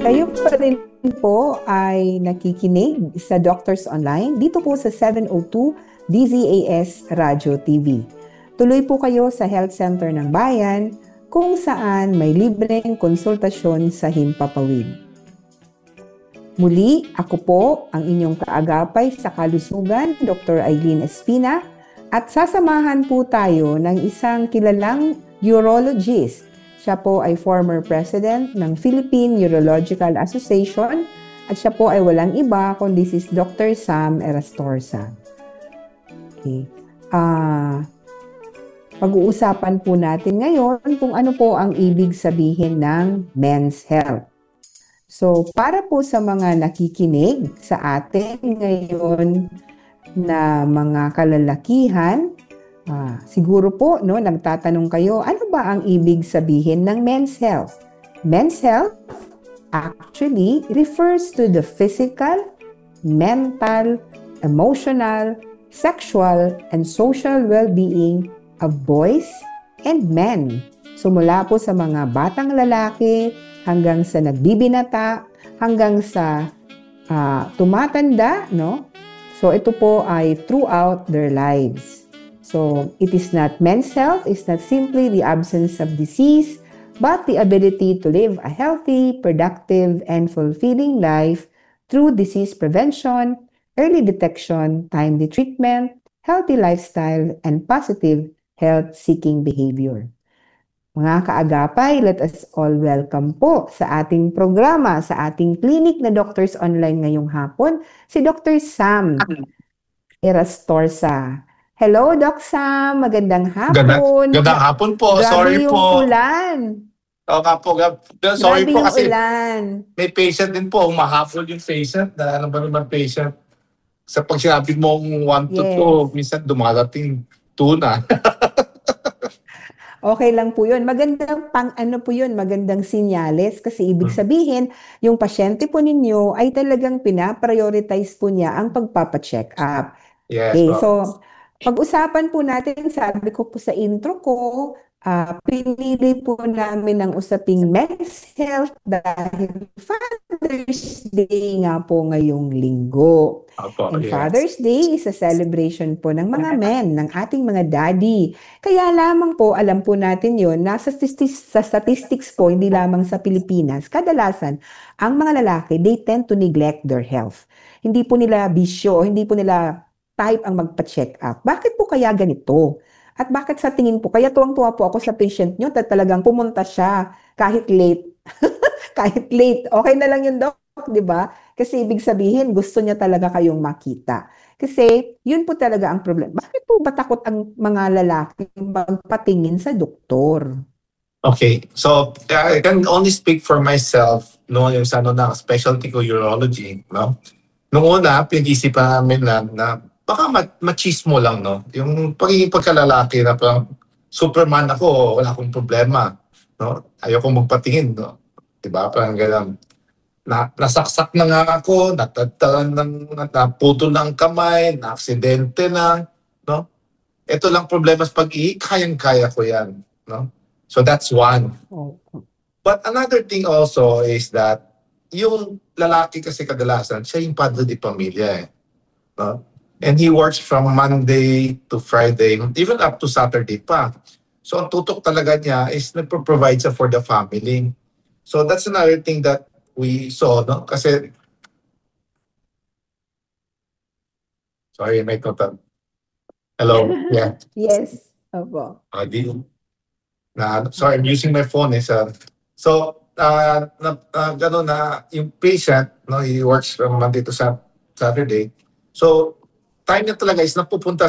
Kayo pa rin po ay nakikinig sa Doctors Online dito po sa 702 DZAS Radio TV. Tuloy po kayo sa Health Center ng Bayan kung saan may libreng konsultasyon sa Himpapawid. Muli, ako po ang inyong kaagapay sa kalusugan, Dr. Eileen Espina, at sasamahan po tayo ng isang kilalang urologist. Siya po ay former president ng Philippine Urological Association at siya po ay walang iba kundi si Dr. Sam Erastorza. Okay. Pag-uusapan po natin ngayon kung ano po ang ibig sabihin ng men's health. So, para po sa mga nakikinig sa atin ngayon na mga kalalakihan, siguro po, no, nagtatanong kayo, ano ba ang ibig sabihin ng men's health? Men's health actually refers to the physical, mental, emotional, sexual, and social well-being of boys and men. So mula po sa mga batang lalaki hanggang sa nagbibinata, hanggang sa tumatanda, no? So ito po ay throughout their lives. So, it is not men's health, it's not simply the absence of disease, but the ability to live a healthy, productive, and fulfilling life through disease prevention, early detection, timely treatment, healthy lifestyle, and positive health-seeking behavior. Mga kaagapay, let us all welcome po sa ating programa, sa ating clinic na Doctors Online ngayong hapon, si Dr. Sam Erastorza. Hello, Doc Sam. Magandang hapon. Gandang hapon po. Grabe Sorry yung po. ulan. Oo nga po. Sorry Grabe po yung kasi ulan. may patient din po. Umahapol yung patient. Ano ba naman patient? Sa pag sinabi mong 1 to 2, minsan dumarating 2 na. Okay lang po yun. Magandang magandang sinyales kasi ibig sabihin, yung pasyente po ninyo ay talagang pinaprioritize po niya ang pagpapacheck up. Yes Okay, po. so pag-usapan po natin, sabi ko po sa intro ko, pinili po namin ang usaping men's health dahil Father's Day nga po ngayong linggo. Opo, And yes. Father's Day is a celebration po ng mga men, ng ating mga daddy. Kaya lamang po, alam po natin yon nasa statistics po, hindi lamang sa Pilipinas, kadalasan, ang mga lalaki, they tend to neglect their health. Hindi po nila bisyo, hindi po nila type ang magpa-check up. Bakit po kaya ganito? At bakit sa tingin po, kaya tuwang-tuwa po ako sa patient nyo, talagang pumunta siya kahit late. Kahit late. Okay na lang yun, Doc, di ba? Kasi ibig sabihin, gusto niya talaga kayong makita. Kasi yun po talaga ang problem. Bakit po ba takot ang mga lalaki magpatingin sa doktor? Okay. So, I can only speak for myself, no, yung sa na specialty ko, urology, no? Noong una, pinag-isipan namin na baka machismo lang, no? Yung pagiging pagkalalaki na parang Superman ako, wala akong problema, no? Ayoko magpatingin, no? Diba? Parang gano'n. Nasaksak na nga ako, naputol na ang kamay, na-aksidente na, no? Ito lang problema sa pag-ihi, kayang-kaya ko yan, no? So that's one. But another thing also is that yung lalaki kasi kadalasan, siya yung padre de pamilya eh. No? And he works from Monday to Friday, even up to Saturday pa. So ang tutok talaga niya is nagpo-provide siya for the family. So that's another thing that we saw, no? Kasi, sorry, may contact. Hello? Yeah. Yes. Opo. Sorry, I'm using my phone. So, gano'n na yung patient, no, he works from Monday to Saturday. So, time niya talaga is napupunta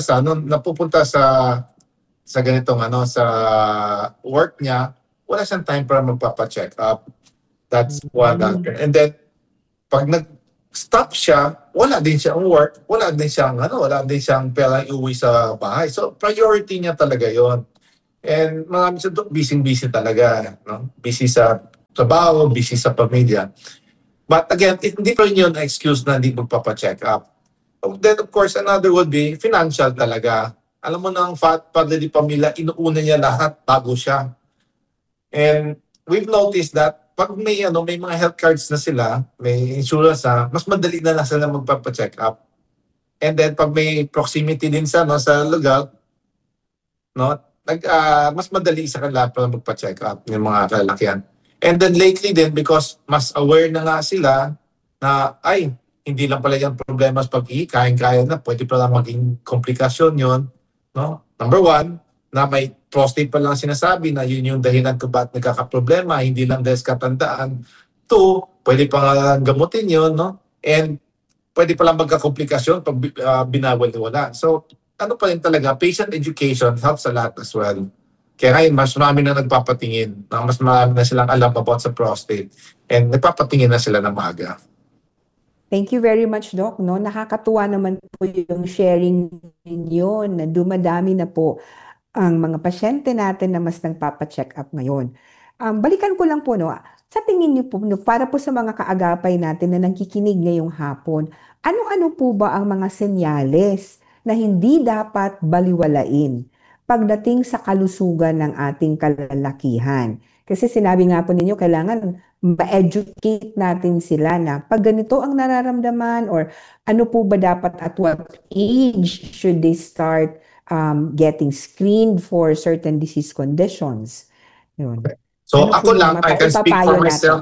sa ganitong sa work niya, wala siyang time para magpapa-check up. That's one. And then, pag nag-stop siya, wala din siyang work, wala din siyang pera iuwi sa bahay. So, priority niya talaga yon. And marami siya busy talaga, no? Busy sa trabaho, busy sa pamilya. But again, hindi pa rin yun excuse na hindi magpapa-check up. Then of course, another would be financial talaga. Alam mo na ang padre de pamilya, inuuna niya lahat bago siya. And we've noticed that pag may mga health cards na sila, may insurance mas madali na lang sila magpapa-check up. And then pag may proximity din sa sa lugar, no, mas madali sa kanila para magpa-check up yung mga kalalakihan. And then lately din, because mas aware na nga sila na hindi lang pala yung problema sa pag-ihi, kaya na, pwede pala maging komplikasyon yun. No? Number one, na may prostate pa lang sinasabi na yun yung dahilan kung bakit nagkakaproblema, hindi lang dahil sa katandaan. Two, pwede pa nga gamutin yun, no? And pwede pa lang magkakomplikasyon pag binawal-wala. So, ano pa rin talaga, patient education helps a lot as well. Kaya ngayon, mas marami na nagpapatingin, mas marami na silang alam about sa prostate, and nagpapatingin na sila ng maaga. Thank you very much, Doc. No? Nakakatuwa naman po yung sharing ninyo na dumadami na po ang mga pasyente natin na mas nagpapa-check up ngayon. Balikan ko lang po, no? Sa tingin niyo po, no, para po sa mga kaagapay natin na nangkikinig ngayong hapon, ano-ano po ba ang mga senyales na hindi dapat baliwalain pagdating sa kalusugan ng ating kalalakihan? Kasi sinabi nga po ninyo, kailangan ma-educate natin sila na pag ganito ang nararamdaman, or ano po ba dapat, at what age should they start getting screened for certain disease conditions. Yun. So ako lang, I can speak for myself.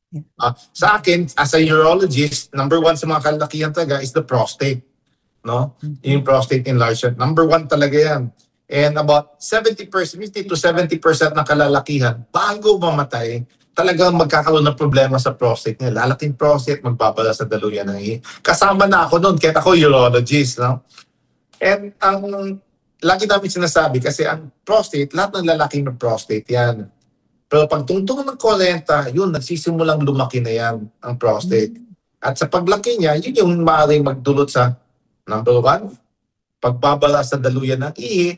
Sa akin, as a urologist, number one sa mga kalalakihan talaga is the prostate. No? Yung prostate enlargement. Number one talaga yan. And about 70%, 50 to 70% ng kalalakihan, bago mamatay, talagang magkakaroon ng problema sa prostate niya. Lalaking prostate, magbabala sa daluyan ng ihi. Kasama na ako noon, kaya ako urologist. No? And lagi namin sinasabi, kasi ang prostate, lahat ng lalaking ng prostate yan. Pero pag tungtong ng 40, yun, nagsisimulang lumaki na yan, ang prostate. At sa paglaki niya, yun yung maaaring magdulot sa, number one, pagbabala sa daluyan ng ihi,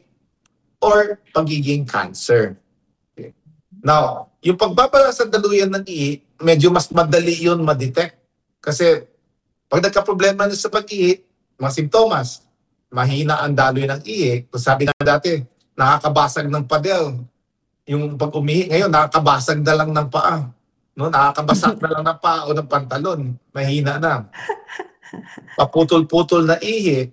or pagiging cancer. Okay. Now, yung pagbabala sa daluyan ng ihi, medyo mas madali yun ma-detect. Kasi pag nagka-problema na sa pag-ihi, mga simptomas, mahina ang daloy ng ihi. Kung sabi nga dati, nakakabasag ng padel. Yung pag umihi, ngayon nakakabasag na lang ng paa. No? Nakakabasag na lang ng paa o ng pantalon. Mahina na. Paputol-putol na ihi.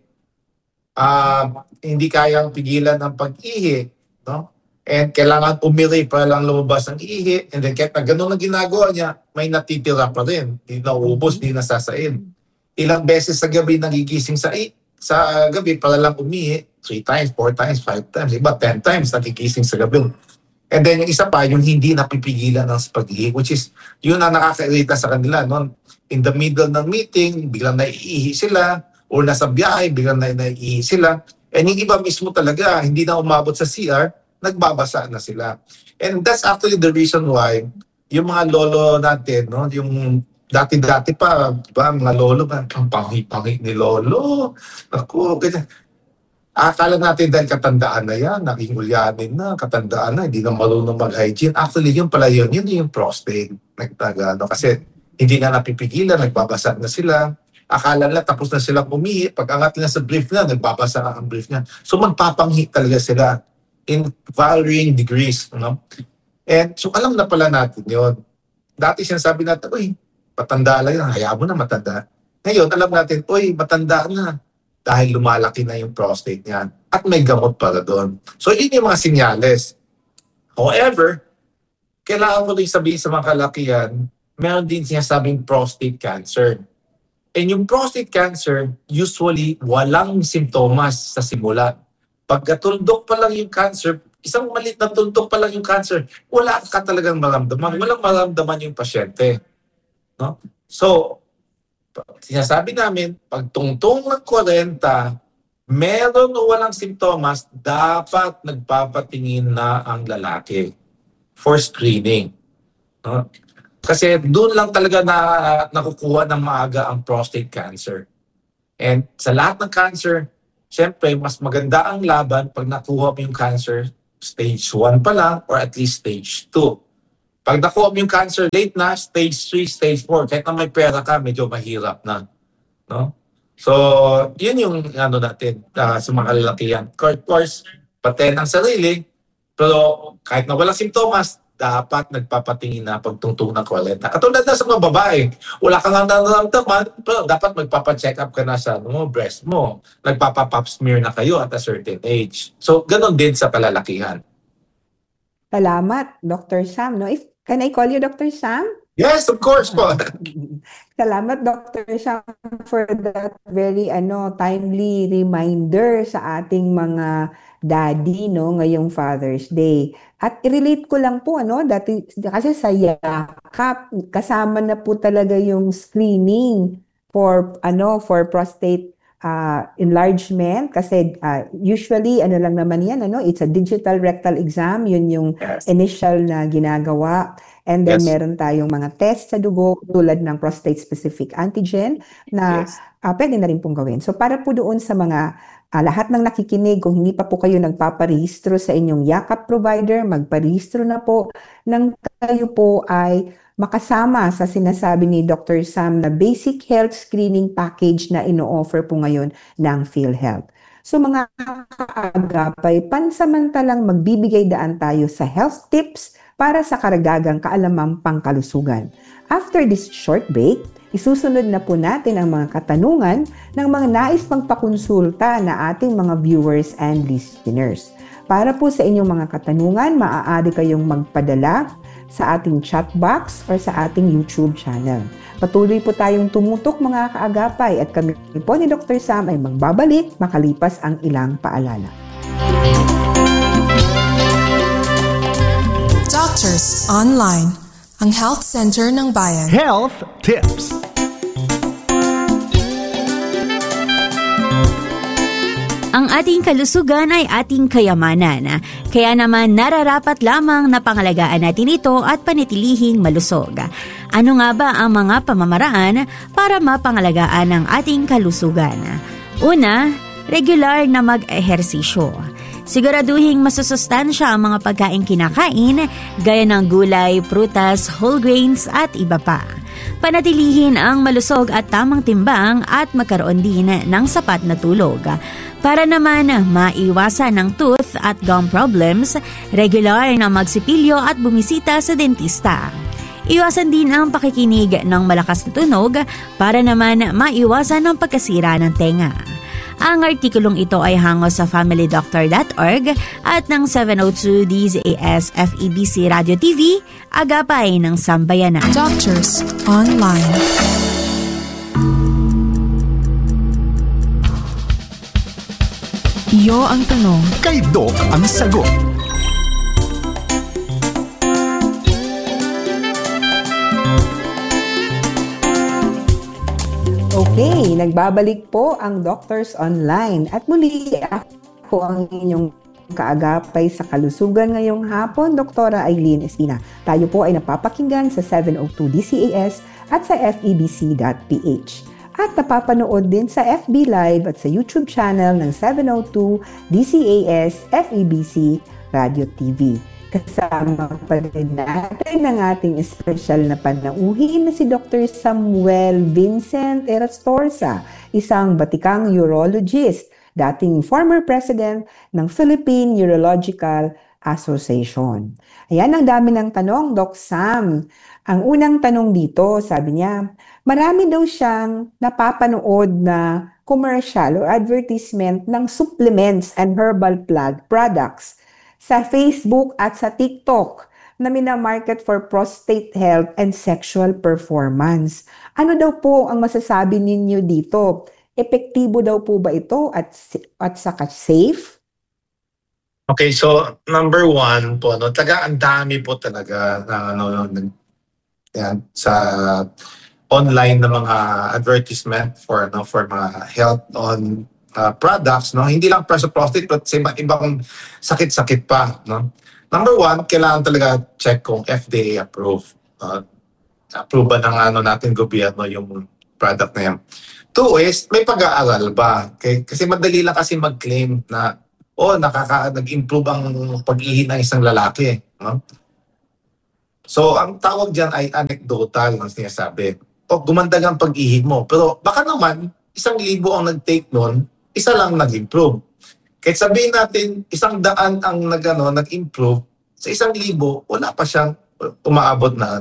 Hindi kayang pigilan ang pag-ihi. No? And kailangan umiri para lang lumabas ang ihi. And then kahit na ganun ang ginagawa niya, may natitira pa rin. Hindi nauubos, hindi nasasain. Ilang beses sa gabi nagigising sa gabi para lang umihi, 3 times, 4 times, 5 times, iba 10 times nagigising sa gabi. And then yung isa pa, yung hindi napipigilan ng pag-ihi, which is yun ang nakakairita sa kanila. No? In the middle ng meeting, biglang naiihi sila, or nasa biyahe, biglang naiihi sila. And yung iba mismo talaga, hindi na umabot sa CR, nagbabasa na sila. And that's actually the reason why yung mga lolo natin, no, yung dati-dati pa, diba, mga lolo, ang panghi-panghi ni lolo. Ako, ganyan. Akala natin dahil katandaan na yan, naging ulyanin na, katandaan na, hindi na marunong mag-hygiene. Actually, yun pala yun yung prostate. Kasi hindi na napipigilan, nagbabasa na sila. Akala nila tapos na silang umihi, pag angat nila sa brief na, nagbabasa na ang brief niya. So magpapanghi talaga sila in varying degrees. No? And so alam na pala natin yun. Dati sinasabi natin, uy, matanda lang yan, hayaan mo na matanda. Ngayon, alam natin, uy, matanda na. Dahil lumalaki na yung prostate niya. At may gamot para doon. So, yun yung mga sinyales. However, kailangan ko rin sabihin sa mga kalakihan, meron din sinasabing prostate cancer. And yung prostate cancer, usually, walang simptomas sa simula. Pagkatuldok pa lang yung cancer, isang maliit na tuldok pa lang yung cancer, wala ka talagang maramdaman. Walang maramdaman yung pasyente. No? So, sinasabi namin, pag tungtong ng 40, meron o walang simptomas, dapat nagpapatingin na ang lalaki for screening. No? Kasi doon lang talaga nakukuha ng maaga ang prostate cancer. And sa lahat ng cancer, syempre, mas maganda ang laban pag nakuha mo yung cancer stage 1 pa lang or at least stage 2. Pag nakuha mo yung cancer late na, stage 3, stage 4, kahit na may pera ka, medyo mahirap na. No? So, yun yung natin sa mga kalalakihan. Of course, patayin ang sarili, pero kahit na walang simptomas, dapat nagpapatingin na pagtungtong ng kwaleta. Katulad na sa mga babae, wala kang nararamdaman, pero dapat magpapa-check up ka na sa breast mo. Nagpapa-pap smear na kayo at a certain age. So, ganon din sa kalalakihan. Salamat, Dr. Sam. No? Can I call you Dr. Sam? Yes, of course po. Salamat, Dr. Sam, for that very timely reminder sa ating mga daddy ngayong Father's Day. At i-relate ko lang po dati kasi sa yakap kasama na po talaga yung screening for prostate enlargement kasi usually lang naman yan it's a digital rectal exam, yun yung initial na ginagawa. And then meron tayong mga test sa dugo tulad ng prostate-specific antigen na pwede na rin pong gawin. So para po doon sa mga lahat ng nakikinig, kung hindi pa po kayo nagpaparehistro sa inyong yakap provider, magparehistro na po nang kayo po ay makasama sa sinasabi ni Dr. Sam na basic health screening package na ino-offer po ngayon ng PhilHealth. So mga kaagapay, pansamantalang magbibigay daan tayo sa health tips para sa karagdagang kaalamang pangkalusugan. After this short break, isusunod na po natin ang mga katanungan ng mga nais magpakonsulta na ating mga viewers and listeners. Para po sa inyong mga katanungan, maaari kayong magpadala sa ating chat box or sa ating YouTube channel. Patuloy po tayong tumutok mga kaagapay at kami po ni Dr. Sam ay magbabalik makalipas ang ilang paalala. Doctors Online, ang health center ng bayan. Health Tips. Ang ating kalusugan ay ating kayamanan. Kaya naman nararapat lamang na pangalagaan natin ito at panitilihing malusog. Ano nga ba ang mga pamamaraan para mapangalagaan ang ating kalusugan? Una, regular na mag-ehersisyo. Siguraduhing masusustansya ang mga pagkain kinakain gaya ng gulay, prutas, whole grains at iba pa. Panatilihin ang malusog at tamang timbang at magkaroon din ng sapat na tulog. Para naman maiwasan ng tooth at gum problems, regular na magsipilyo at bumisita sa dentista. Iwasan din ang pakikinig ng malakas na tunog para naman maiwasan ang pagkasira ng tenga. Ang artikulong ito ay hango sa familydoctor.org at ng 702 DZAS FEBC Radio TV, agapay ng Sambayanan. Doctors Online. Iyo ang tanong, Kay Doc ang sagot. Okay, nagbabalik po ang Doctors Online at muli ako ang inyong kaagapay sa kalusugan ngayong hapon, Dr. Eileen Espina. Tayo po ay napapakinggan sa 702 DCAS at sa febc.ph. At napapanood din sa FB Live at sa YouTube channel ng 702 DCAS FEBC Radio TV. Kasama pa rin natin ang ating espesyal na panauhin na si Dr. Samuel Vincent Erastorza, isang batikang urologist, dating former president ng Philippine Urological Association. Ayan, ang dami ng tanong, Doc Sam. Ang unang tanong dito, sabi niya, marami daw siyang napapanood na commercial or advertisement ng supplements and herbal products sa Facebook at sa TikTok na minamarket for prostate health and sexual performance. Ano daw po ang masasabi ninyo dito? Epektibo daw po ba ito at saka safe? Okay, so number one po, ang dami po talaga na yan, sa online na mga advertisement for mga health on products, hindi lang para sa prostate but sa ibang sakit-sakit pa, Number one, kailangan talaga check kung FDA approved. Approve ba ng natin gobyerno yung product na yan. Two is, may pag-aaral ba? Okay? Kasi madali lang kasi mag-claim na nag-improve ang pag-ihi ng isang lalaki. So, ang tawag dyan ay anecdotal ang sinasabi. Gumandag ang pag-ihi mo. Pero baka naman, 1,000 ang nag-take nun, isa lang nag-improve. Kahit sabihin natin, 100 ang nag-improve, Sa 1,000, wala pa siyang umaabot na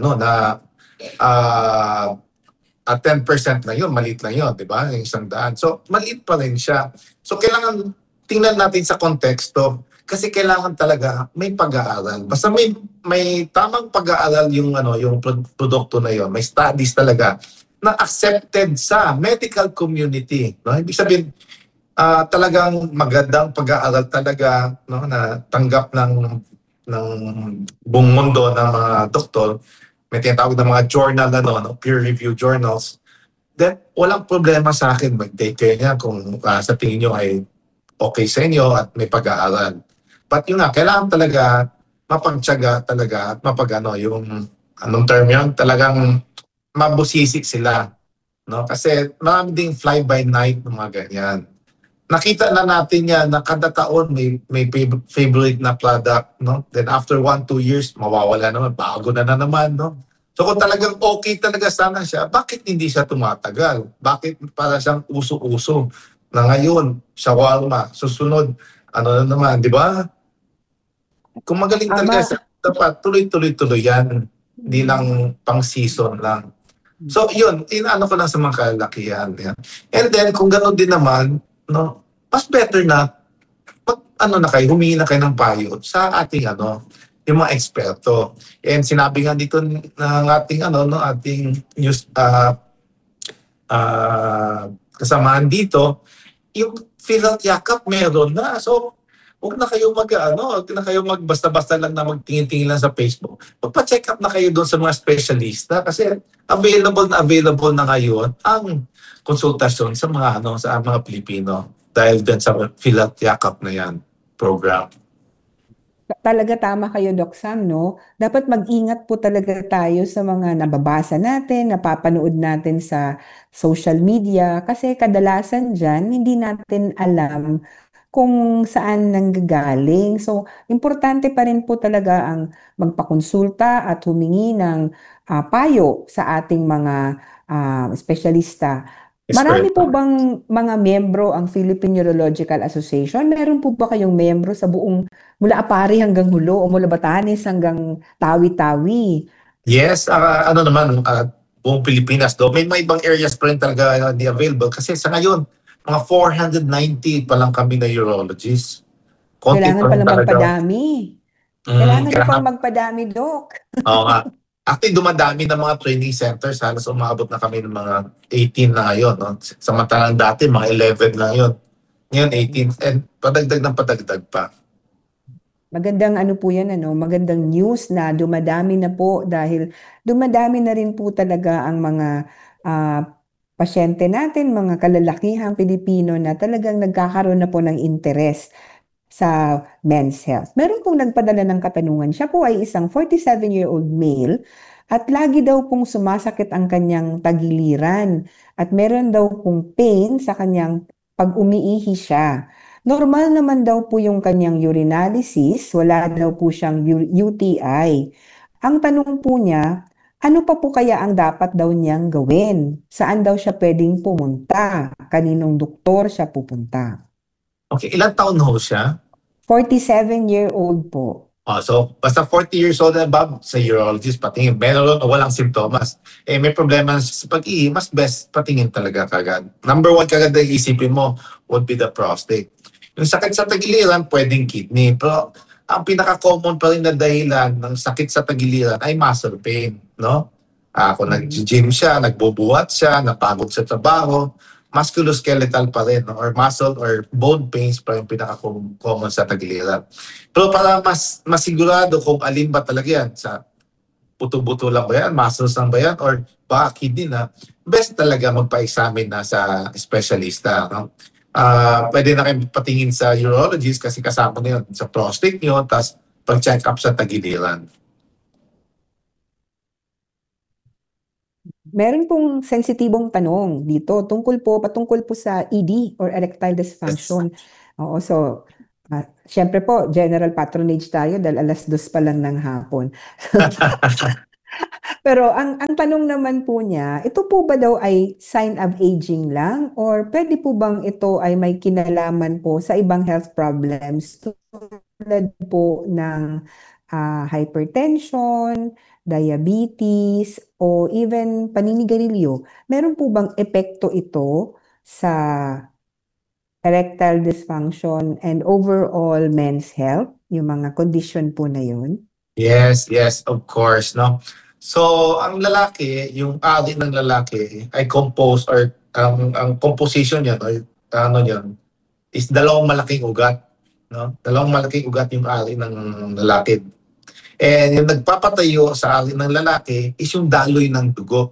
ah 10% na yun, maliit lang yun, di ba? Yung 100. So, maliit pa rin siya. So, kailangan tingnan natin sa konteksto kasi kailangan talaga may pag-aaral. Basta may tamang pag-aaral yung yung produkto na yun. May studies talaga na accepted sa medical community, no? Ibig sabihin talagang magandang pag-aaral talaga, no, na tanggap ng buong mundo ng mga doktor. May tinatawag na mga journal peer review journals. Then walang problema sa akin mag-take care niya kung sa tingin nyo ay okay sa inyo at may pag-aaral. But yun nga, kailangan talaga mapagtiyaga talaga at yung anong term yun, talagang mabusisik sila, no? Kasi marami ding fly by night ng mga ganyan. Nakita na natin yan na kada taon may favorite na product, no? Then after 1-2 years, mawawala naman, bago na naman, no? So kung talagang okay talaga sana siya, bakit hindi siya tumatagal? Bakit para siyang uso-uso na ngayon, shawarma, susunod, na naman, di ba? Kung magaling talaga siya, dapat tuloy-tuloy yan. Hindi lang pang season lang. So yun, inaano ko lang sa mga kalakihan. Yan. And then, kung gano'n din naman, no, mas better na pag na kayo, humingi na kayo ng payo sa ating yung mga eksperto. And sinabi nga dito ng ating ating news kasamahan dito, yung PhilHealth Yakap meron na. So huwag na kayo huwag na kayo basta-basta lang na magtingin-tingin lang sa Facebook. Magpa-check up na kayo doon sa mga specialista kasi available na ngayon ang konsultasyon sa mga Pilipino dahil din sa PhilHealth Yakap na yan program. Talaga tama kayo, Doc Sam, no? Dapat mag-ingat po talaga tayo sa mga nababasa natin, napapanood natin sa social media kasi kadalasan dyan, hindi natin alam kung saan nanggagaling. So, importante pa rin po talaga ang magpakonsulta at humingi ng payo sa ating mga espesyalista. Marami po bang mga miyembro ang Philippine Urological Association? Meron po ba kayong miyembro sa buong mula Apari hanggang Hulo o mula Batanes hanggang Tawi-Tawi? Yes, buong Pilipinas do. May ibang areas pa rin talaga hindi available kasi sa ngayon, mga 490 pa lang kami na urologists. Kailangan pa lang magpadami. Kailangan pa pang magpadami, Doc. Oo nga. Actually, dumadami ng mga training centers. Halos umabot na kami ng mga 18 na ngayon. No? Samantalang dati, mga 11 lang yun. Ngayon, 18. And padagdag pa. Magandang po yan, magandang news na dumadami na po dahil dumadami na rin po talaga ang mga pasyente natin, mga kalalakihang Pilipino na talagang nagkakaroon na po ng interes sa men's health. Meron pong nagpadala ng katanungan. Siya po ay isang 47-year-old male at lagi daw pong sumasakit ang kanyang tagiliran at meron daw pong pain sa kanyang pag umiihi siya. Normal naman daw po yung kanyang urinalysis, wala daw po siyang UTI. Ang tanong po niya, ano pa po kaya ang dapat daw niyang gawin? Saan daw siya pwedeng pumunta? Kaninong doktor siya pupunta? Okay, ilang taon ho siya? 47-year-old po. So, basta 40 years old and above sa urologist, patingin. Meron o walang simptomas. May problema sa pag-ihi, mas best patingin talaga kagad. Number 1 kagad na isipin mo would be the prostate. Yung sakit sa tagiliran, pwedeng kidney. Pero ang pinaka-common pa rin na dahilan ng sakit sa tagiliran ay muscle pain. No? Kung nag-gym siya, nagbubuhat siya, napagod sa trabaho, musculoskeletal pa rin, no? Or muscle or bone pains pa yung pinaka-common sa tagiliran. Pero para mas masigurado kung alin ba talaga yan, sa buto-buto lang ba yan, muscles lang ba yan, or baka kidney na, best talaga magpa-examine na sa specialista. No? Pwede na kayo patingin sa urologist kasi kasama na yun sa prostate nyo, tapos pag-check up sa tagiliran. Meron pong sensitibong tanong dito patungkol po sa ED or erectile dysfunction. Yes. Oo, so syempre po general patronage tayo dahil 2:00 pa lang ng hapon. Pero ang tanong naman po niya, ito po ba daw ay sign of aging lang or pwede po bang ito ay may kinalaman po sa ibang health problems tulad po ng hypertension, diabetes, o even paninigarilyo, meron po bang epekto ito sa erectile dysfunction and overall men's health, yung mga condition po na yun? Yes, yes, of course, no? So, ang lalaki, yung ari ng lalaki ay composed or ang composition niya, or ano niyan, is dalawang malaking ugat, no? Dalawang malaking ugat yung ari ng lalaki. And yung nagpapatayo sa ari ng lalaki is yung daloy ng dugo.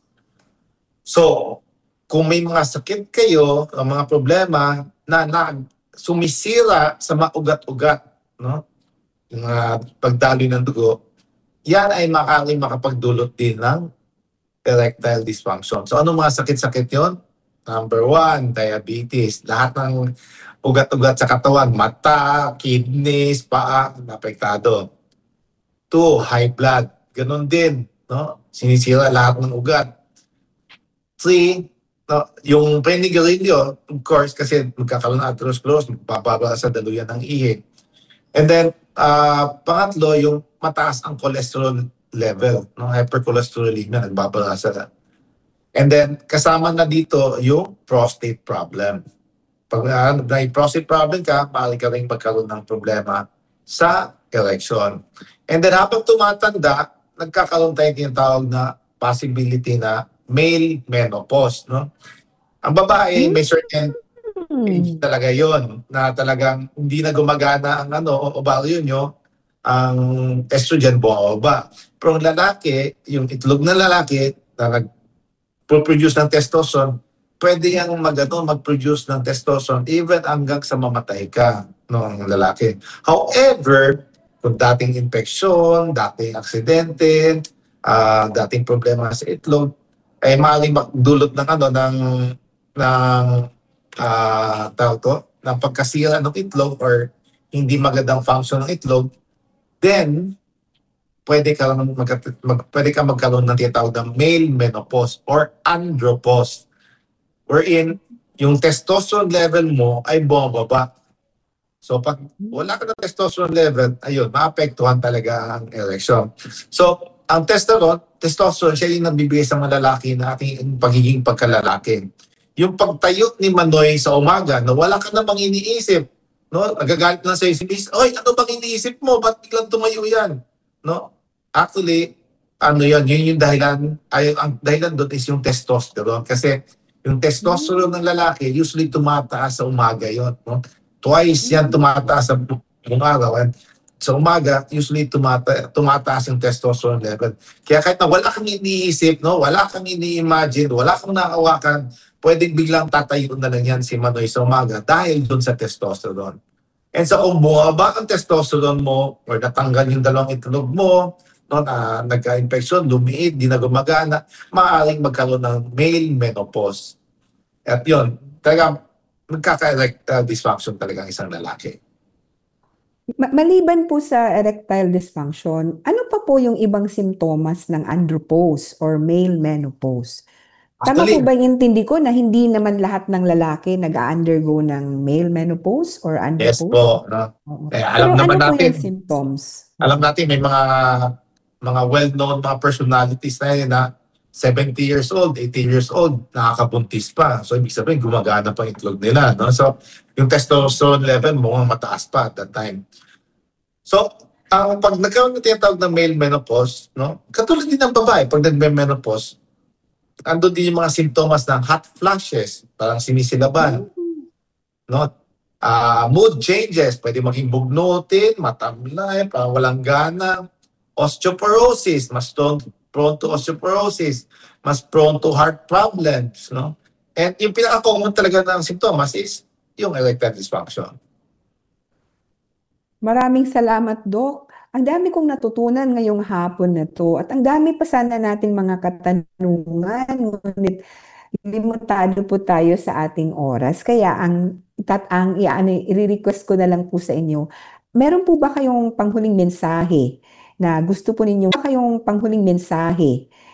So, kung may mga sakit kayo, o mga problema na sumisira sa mga ugat-ugat, no? Yung pagdaloy ng dugo, yan ay maaaring makapagdulot din ng erectile dysfunction. So, anong mga sakit-sakit yon? Number 1, diabetes. Lahat ng ugat-ugat sa katawan, mata, kidneys, paa, apektado. 2, high blood. Ganon din, no? Sinisira lahat ng ugat. 3, no, yung paninigarilyo, of course, kasi magkakaroon ng atherosclerosis, magpapaba sa daluyan ng ihi. And then, pangatlo, yung mataas ang cholesterol level, no? Hypercholesterolemia, nagbabasa na. And then, kasama na dito yung prostate problem. Pag may prostate problem ka, maaari ka rin magkaroon ng problema sa erection. And then, habang tumatanda, nagkakaroon tayo tinatawag na possibility na male menopause, no? Ang babae, may certain age talaga yon na talagang hindi na gumagana ang ovaryo nyo, ang estrogen bumababa. Pero ang lalaki, yung itlog ng lalaki na nag-produce ng testosterone, pwede yang mag-produce ng testosterone even hanggang sa mamatay ka ng lalaki. However, kung dating infeksyon, dating aksidente, dating problema sa itlog, ay maaaring magdulot ng pagkasira ng itlog or hindi magandang function ng itlog, then pwede ka magkaroon ng tinatawag na male menopause or andropause, wherein yung testosterone level mo ay bumababa. So pag wala ka ng testosterone level, ayun, maapektuhan talaga ang erection. So ang testosterone, siya yung nabibigay sa mga lalaki na ating pagiging pagkalalaki. Yung pagtayo ni Manoy sa umaga na wala ka namang iniisip, no? Nagagalit lang sa'yo si Miss, oy, ano bang iniisip mo? Ba't biglang tumayo yan? No? Actually, yun yung dahilan, ang dahilan doon is yung testosterone. Kasi yung testosterone ng lalaki, usually tumataas sa umaga yun. No? Twice yan tumataas sa buong araw. And sa umaga, usually tumataas yung testosterone level. Kaya kahit na wala kang iniisip, no? Wala kang ini-imagine, wala kang nakawakan, pwedeng biglang tatayo na lang yan si Manoy sa umaga dahil dun sa testosterone. And so kung bumaba ang testosterone mo or natanggal yung dalawang itlog mo, no, na nagka-infection, lumiit, di na gumagana, maaaring magkaroon ng male menopause. At yun, talaga magkaka-erectile dysfunction talaga ang isang lalaki. Maliban po sa erectile dysfunction, ano pa po yung ibang simptomas ng andropause or male menopause? Tama po ba yung intindi ko na hindi naman lahat ng lalaki nag-undergo ng male menopause or andropause? Yes po. No? Pero Alam naman ano po natin, yung symptoms? alam natin may mga well-known mga personalities na yun na 70 years old, 80 years old, nakakabuntis pa. So, ibig sabihin, gumagana pa yung itlog nila. No? So, yung testosterone level mukhang mataas pa at that time. So, pag nagkaroon ng tinatawag na male menopause, no? Katulad din ng babae, pag nag-menopause, andun din yung mga simptomas ng hot flashes, parang sinisilaban. No? Mood changes, pwede maging bugnutin, matamlay, parang walang gana. Osteoporosis, mas prone to osteoporosis, mas prone to heart problems. No? And yung pinaka-common talaga ng simptomas is yung erectile dysfunction. Maraming salamat, Doc. Ang dami kong natutunan ngayong hapon na to at ang dami pa sana nating mga katanungan, ngunit limitado po tayo sa ating oras. Kaya i-request ko na lang po sa inyo, meron po ba kayong panghuling mensahe na gusto po ninyo